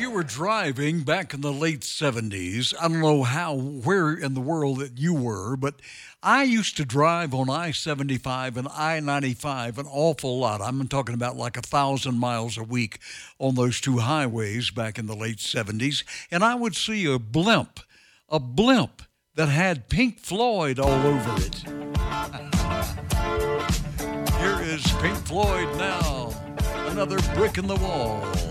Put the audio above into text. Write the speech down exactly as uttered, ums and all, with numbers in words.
you were driving back in the late seventies, I don't know how, where in the world that you were, but I used to drive on I seventy-five and I ninety-five an awful lot. I'm talking about like a thousand miles a week on those two highways back in the late seventies. And I would see a blimp, a blimp that had Pink Floyd all over it. Here is Pink Floyd now, another brick in the wall.